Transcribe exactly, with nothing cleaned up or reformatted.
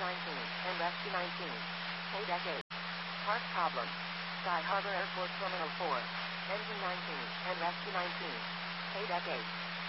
nineteen, and Rescue nineteen. Pay deck eight. Part problem. Sky Harbor Airport Terminal four. Engine nineteen, and Rescue nineteen. Pay deck eight.